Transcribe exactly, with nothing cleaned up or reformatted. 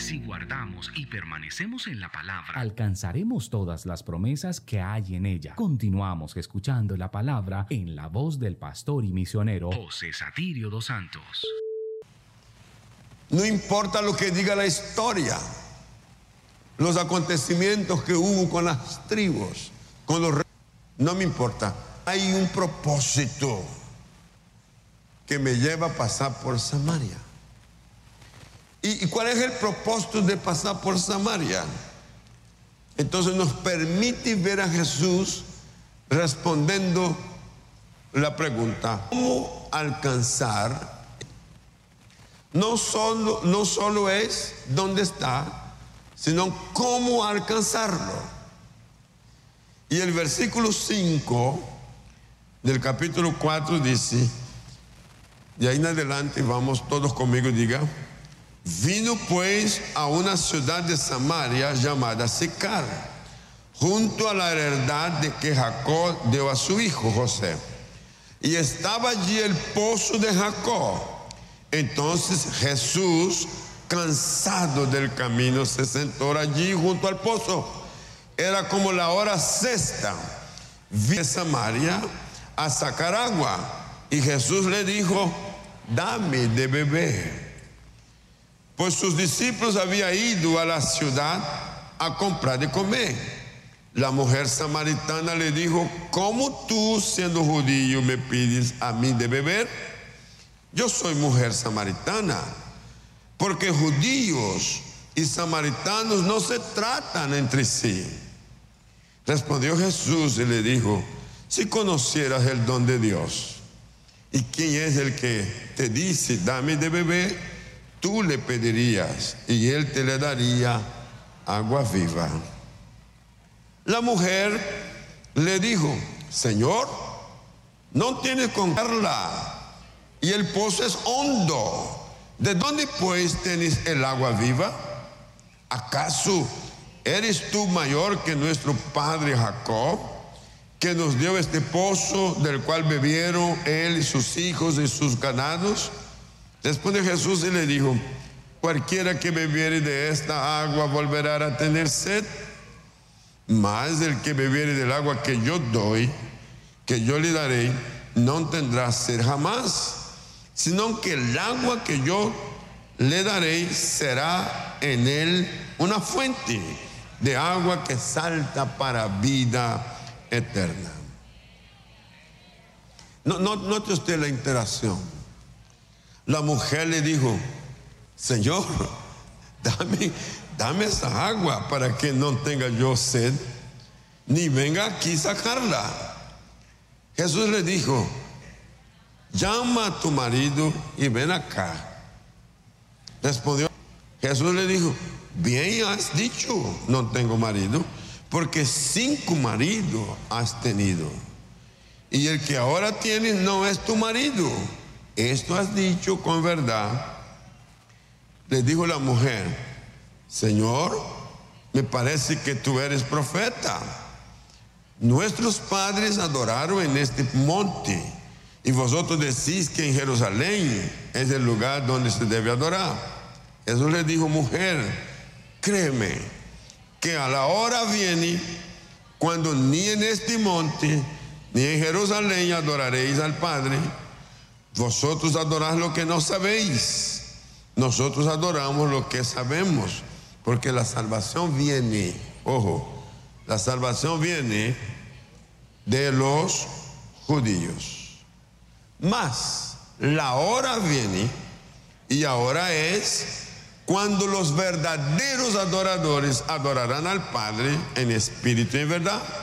Si guardamos y permanecemos en la palabra, alcanzaremos todas las promesas que hay en ella. Continuamos escuchando la palabra en la voz del pastor y misionero José Satirio dos Santos. No importa lo que diga la historia, los acontecimientos que hubo con las tribus, con los reyes, no me importa. Hay un propósito que me lleva a pasar por Samaria. ¿Y, y cuál es el propósito de pasar por Samaria? Entonces nos permite ver a Jesús respondiendo la pregunta: ¿cómo alcanzar? No solo, no solo es dónde está, sino cómo alcanzarlo. Y el versículo cinco del capítulo cuatro dice, de ahí en adelante vamos todos conmigo y diga: vino pues a una ciudad de Samaria llamada Sicar, junto a la heredad de que Jacob dio a su hijo José. Y estaba allí el pozo de Jacob. Entonces Jesús, cansado del camino, se sentó allí junto al pozo. Era como la hora sexta. Vino a Samaria a sacar agua. Y Jesús le dijo: dame de beber. Pues sus discípulos habían ido a la ciudad a comprar de comer. La mujer samaritana le dijo: ¿cómo tú, siendo judío, me pides a mí de beber? Yo soy mujer samaritana. Porque judíos y samaritanos no se tratan entre sí. Respondió Jesús y le dijo: si conocieras el don de Dios, y quién es el que te dice dame de beber, tú le pedirías y él te le daría agua viva. La mujer le dijo: Señor, no tienes con darla y el pozo es hondo. ¿De dónde pues tienes el agua viva? ¿Acaso eres tú mayor que nuestro padre Jacob, que nos dio este pozo del cual bebieron él y sus hijos y sus ganados? Respondió Jesús y le dijo: cualquiera que bebiere de esta agua volverá a tener sed, mas el que bebiere del agua que yo doy, que yo le daré, no tendrá sed jamás, sino que el agua que yo le daré será en él una fuente de agua que salta para vida eterna. No, no, note usted la interacción. La mujer le dijo: Señor, dame, dame esa agua para que no tenga yo sed, ni venga aquí a sacarla. Jesús le dijo: llama a tu marido y ven acá. Respondió Jesús, le dijo: bien has dicho, no tengo marido, porque cinco maridos has tenido, y el que ahora tienes no es tu marido. Esto has dicho con verdad. Le dijo la mujer: Señor, me parece que tú eres profeta. Nuestros padres adoraron en este monte, y vosotros decís que en Jerusalén es el lugar donde se debe adorar. Jesús le dijo: mujer, créeme que a la hora viene cuando ni en este monte ni en Jerusalén adoraréis al Padre. Vosotros adoráis lo que no sabéis, nosotros adoramos lo que sabemos, porque la salvación viene, ojo, la salvación viene de los judíos. Mas la hora viene, y ahora es cuando los verdaderos adoradores adorarán al Padre en espíritu y en verdad,